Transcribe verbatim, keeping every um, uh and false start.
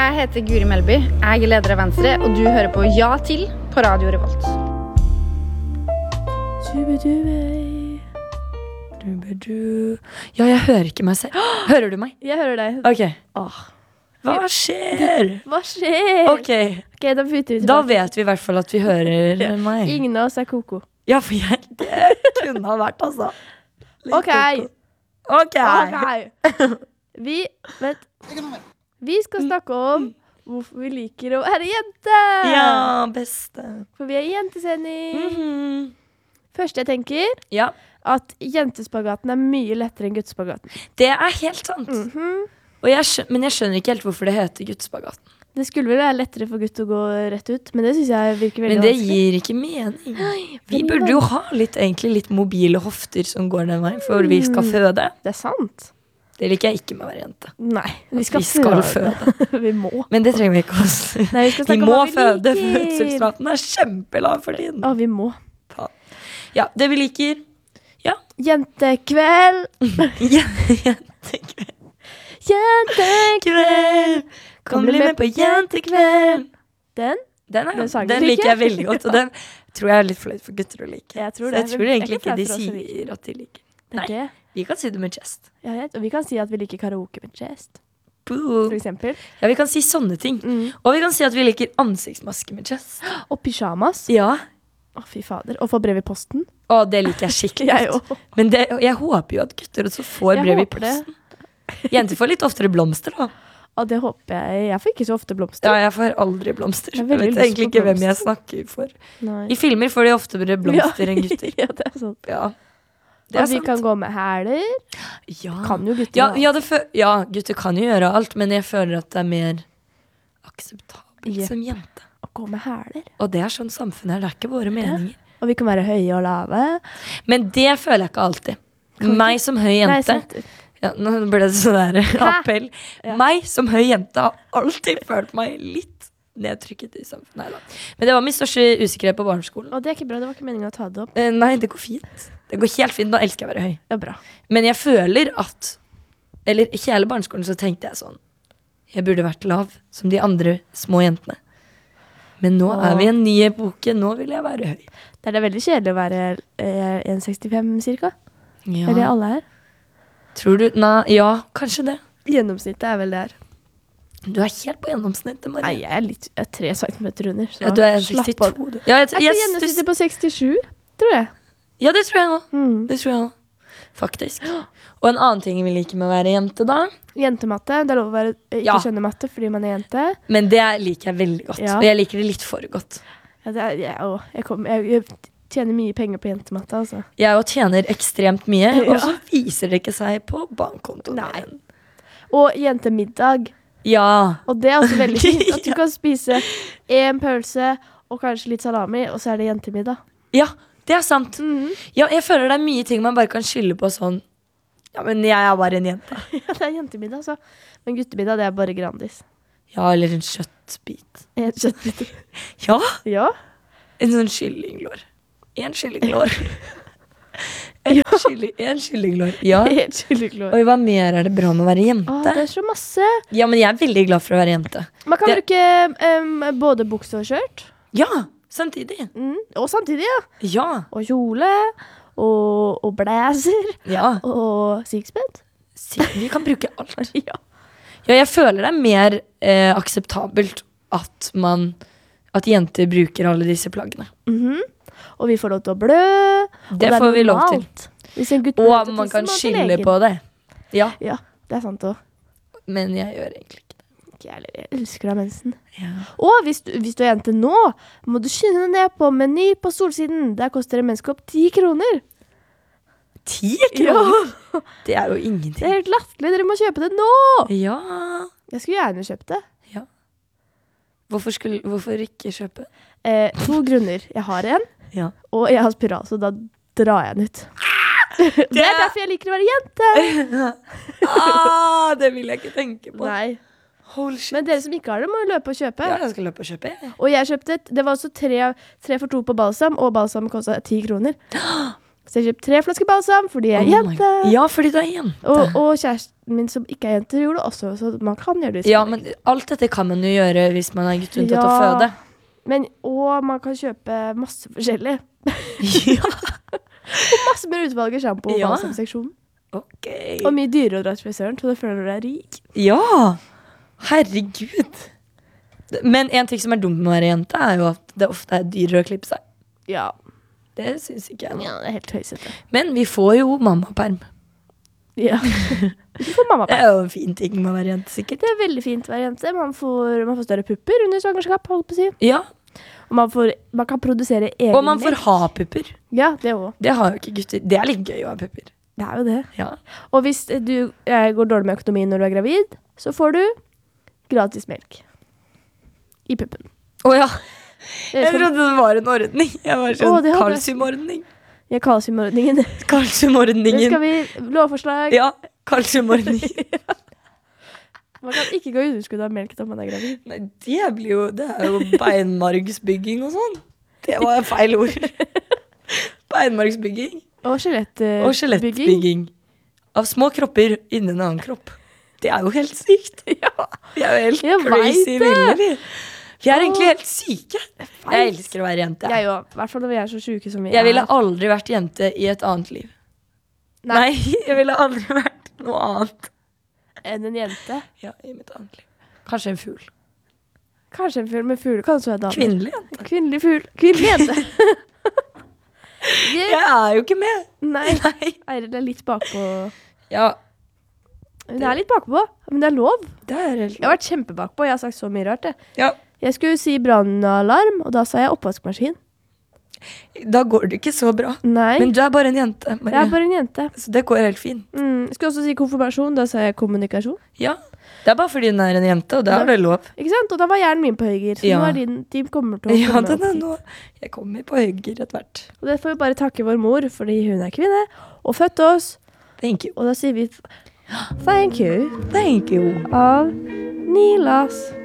Jeg heter Guri Melby, jeg er leder av Venstre, og du hører på Ja til på Radio Revolt. Ja, jeg hører ikke meg selv. Hører du meg? Jeg hører deg. Ok. Åh. Hva skjer? Hva skjer? Ok, Ok, da putter vi da tilbake. vet vi i hvert fall at vi hører meg. Ingen av oss er koko. Ja, for jeg, det kunne ha vært, altså. Litt Ok. koko. Ok. Ok. Vi, vent. Vi skal snakke om hvorfor vi liker å være jente. Ja, beste. For vi er i jentesending. Mhm. Første jeg tenker, Ja, at jentespagaten er mye lettere enn guttespagaten. det er helt sant. Mhm. Og jeg skjøn, men jeg skjønner ikke helt hvorfor det heter guttespagaten. Det skulle vel være lettere for gutt å gå rett ut, men det synes jeg virker veldig Men det vanskelig. gir ikke mening. Vi veldig burde jo ha litt, egentlig litt mobile hofter som går den veien, for vi skal føde. Det er sant. Det liker jeg ikke med å være jente. Nei, vi At skal, vi skal føde. vi må. Men det trenger vi ikke også. Nei, vi skal Vi snakke om må hva vi føde, liker. fødselsraten er kjempelav for tiden. Å, vi må. Ja, det vi liker. Ja. Jentekveld. Jentekveld. Jentekveld. Kom bli med på jentekveld. Den? Den, er, Den sangen den liker liker jeg jeg. veldig godt, og den tror jeg er litt flaut for gutter å like. Jeg tror Så det. jeg tror Jeg egentlig er ikke de flau for oss å like. sier at de liker. Det er Nei, det. vi kan si det med chest. Ja, jeg vet. Og vi kan si at vi liker karaoke med chest, Boo. for eksempel. Ja, vi kan si sånne ting. Mm. Og vi kan si at vi liker ansiktsmaske med chest. Og pyjamas. Ja. Å, fy fader. Og få brev i posten. Og det liker jeg skikkelig Jeg godt. også. Men det, og jeg håper jo at gutter også får Jeg brev i håper det. posten. Jenter får litt oftere blomster da. Og det håper jeg. Jeg får ikke så ofte blomster. Ja, jeg får aldri blomster. Jeg har Jeg veldig vet lyst egentlig på ikke hvem jeg blomster. snakker for. Nei. I filmer får de oftere blomster enn gutter. ja, det er sant. Ja, det Og er vi sant. kan gå med hæler. Ja. Kan jo gutter Ja, da. ja, det fø ja, gutter kan jo gjøre alt, men jeg føler at det er mer akseptabelt Jepp. som jente. Å gå med hæler. Og det er sånn samfunnet er, det er ikke våre meninger. Og vi kan være høye og lave. Men det føler jeg ikke alltid. Meg som høy Nei, jente. sant. Ja, nå ble det sånn der appell. Ja. Meg som høy jente har alltid følt meg litt nedtrykket i samfunnet. Neida. Men det var min største usikkerhet på barneskolen. Og det er ikke bra, det var ikke meningen å ta det opp. Eh, nei, det går fint. Det går helt fint, nå elsker jeg å være høy. Det er bra. Men jeg føler at, eller i hele barneskolen så tenkte jeg sånn, jeg burde vært lav som de andre små jentene. Men nå Åh. er vi i en ny epoke, nå vil jeg være høy. Det er det veldig kjedelig å være eh, en komma sekstifem cirka. Ja. Er det alle her? Tror du, nei, ja, kanskje det. Gjennomsnittet er vel det her. Du er helt på gjennomsnittet, Marie. Nei, jeg er litt jeg er tre centimeter under. Så Ja, du er slapp sekstito. av. du. Ja, jeg, Jeg jeg, tror gjennomsnittet på sekstisju, tror jeg. ja, det tror jeg også. Mm. Det tror jeg også. Faktisk. Og en annen ting vi liker med å være jente da, Jentematte. Det er lov å være, eh, ikke Ja. skjønne matte fordi man er jente. men det liker jeg veldig godt. Ja. Og jeg liker det litt for godt. Ja, det er, jeg, å, jeg, kom, jeg, jeg tjener mye penger på jentematte, altså. Jeg jo tjener ekstremt mye, Ja. og så viser det ikke seg på bankkontoen. Nei. min. Og jentemiddag. Ja. Og det er også veldig fint. At du Ja. kan spise en pølse og kanskje litt salami, og så er det jentemiddag. Ja, det er sant. Mhm. Ja, jeg føler det er mye ting man bare kan skylde på sånn. Ja, men jeg er bare en jente. Ja, det er jentemiddag, altså. Men guttemiddag, det er bare Grandis. Ja, eller en kjøttbit. En kjøttbit. Ja, Ja. en sånn kyllinglår. En kyllinglår. En, kylling, en kyllinglår. Ja. Helt kyllinglår. Oi, hva mer er det bra med å være Å, jente? det er så masse. Ja, men jeg er veldig glad for å være jente. Man kan Det- bruke em, både bukse og skjørt. Ja, samtidig. Mm. Og samtidig, ja. Ja. Og kjole. Og, og blazer. Ja. Og sixpence. Si- Vi kan bruke alt. Ja. Ja, jeg føler det er mer eh, akseptabelt at man At jenter bruker alle disse plaggene. Mhm. Og vi får lov til å blø. og Det er får vi lov til. normalt. Hvis en gutt blør Og til man tissen, kan må han til skylde legen. på det. Ja, Ja, det er sant òg. men jeg gjør egentlig ikke det. Ikke jeg heller. Jeg elsker å ha mensen. Ja. Og hvis du, hvis du er jente nå, må du skynde deg ned på Meny på Solsiden. Der koster en menskopp ti kroner. Ti kroner? Det er jo Det ingenting. er helt latterlig. Dere må kjøpe det nå! Ja. Jeg skulle gjerne kjøpt det. Hvorfor, skulle, hvorfor ikke kjøpe? Eh, to grunner. Jeg har en, Ja. og jeg har spiral, så da drar jeg den ut. Det er derfor jeg liker å være jente! ah, det vil jeg ikke tenke på. Nei. Holy shit. Men dere som ikke har det, må jo løpe og kjøpe. Ja, jeg skal løpe og kjøpe. jeg. Og jeg kjøpte et, det var også tre, tre for to på balsam, og balsam kostet ti kroner. Så jeg kjøpte tre flasker balsam, fordi jeg er Oh my jente. God. Ja, fordi du er jente. Og, og kjæresten min som ikke er jente gjorde det også, så man kan gjøre det. Ja, men alt dette kan man jo gjøre hvis man er gutt unntatt å føde. Men, og man kan kjøpe masse forskjellig. Ja. Og masse mer utvalg i shampoo og Ja. balsamseksjonen. Ok. Og mye dyrere å dra til frisøren, så du føler du er rik. Ja, herregud. Men en ting som er dumt med å være jente, er jo at det ofte er dyrere å klippe seg. Ja, Det synes ikke jeg. ja det er helt høysete. Men vi får jo mammaperm. Ja. Du får mamma Det på. er jo en fin ting med å være jente, sikkert. Det er veldig fint å være jente. Man får, man får større pupper under svangerskap, holdt på å si. Ja, Og man, får, man kan produsere egen og man får melk. ha pupper. Ja, det også. Det har jo ikke gutter. Det er litt gøy å ha pupper. Det er jo det. Ja. Og hvis du eh, går dårlig med økonomien når du er gravid, så får du gratis melk. I puppen. Åja, Jeg jeg skal- trodde det var en ordning. Jeg var Å, sånn det hadde jeg- kalsiumordning. Jeg kalsiumordningen. Det Kalsiumordningen. skal vi lovforslag. Ja, kalsiumordningen. Man kan ikke gå i underskudd av melk når man er gravid. Nei, det blir jo, det er jo beinmargsbygging og sånn. Det var feil ord. Beinmargsbygging. Og skjelettbygging. Og skjelettbygging. Av små kropper innen en annen kropp. Det er jo helt sykt. Ja, vi er jo helt Jeg crazy vet det. ville, vi. Vi er egentlig helt syke. Jeg vet. elsker å være jente. Jeg òg. I hvert fall når vi er så syke som vi Jeg er. ville aldri vært jente i et annet liv. Nei. Nei, jeg ville aldri vært noe annet. Enn en jente. Ja, i mitt annet liv. Kanskje en fugl. Kanskje en fugl med fugl. Kanskje en dame. Kvinnelig jente. Kvinnelig fugl. Kvinnelig jente. Jeg er jo ikke med. Nei. Nei. Eiril er litt bakpå. Ja, Hun er litt bakpå, men det er lov. det er helt Jeg har vært kjempebakpå. Jeg har sagt så mye rart. Jeg, Ja, jeg skulle si brannalarm, og da sa jeg oppvaskmaskin. da går det ikke så bra. Nei, Men du er bare en jente, jeg Maria. er bare en jente. Så det går helt fint. Mm. Jeg skulle også si konfirmasjon, da sa jeg kommunikasjon. Ja, det er bare fordi hun er en jente, og da er det lov. Ikke sant? Og da var hjernen min på høyger. Så Ja. nå er din team kommer til å Ja, komme den opp er hit. nå. Jeg kommer på høyger etter hvert. Og det får vi bare takke vår mor, fordi hun er kvinne, og fødte oss. Thank you. Og da sier vi thank you Thank you. av Nilas.